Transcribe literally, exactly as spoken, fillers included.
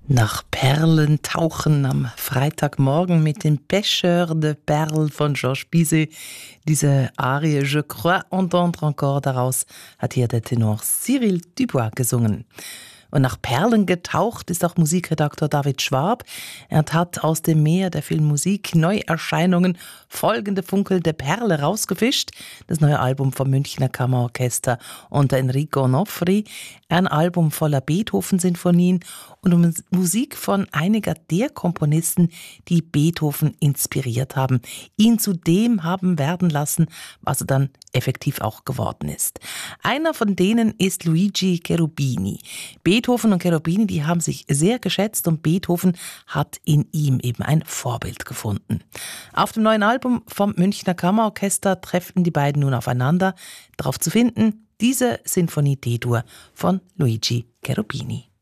Nach Perlen tauchen am Freitagmorgen mit den Pêcheurs de Perles von Georges Bizet. Diese Arie Je crois entendre encore, daraus hat hier der Tenor Cyril Dubois gesungen. Und nach Perlen getaucht ist auch Musikredakteur David Schwab. Er hat aus dem Meer der Filmmusik Neuerscheinungen folgende funkelnde Perle rausgefischt. Das neue Album vom Münchner Kammerorchester unter Enrico Onofri. Ein Album voller Beethoven-Sinfonien und um Musik von einiger der Komponisten, die Beethoven inspiriert haben, ihn zu dem haben werden lassen, was er dann effektiv auch geworden ist. Einer von denen ist Luigi Cherubini. Beethoven und Cherubini, die haben sich sehr geschätzt und Beethoven hat in ihm eben ein Vorbild gefunden. Auf dem neuen Album vom Münchner Kammerorchester treffen die beiden nun aufeinander. Darauf zu finden, diese Sinfonie D-Dur von Luigi Cherubini.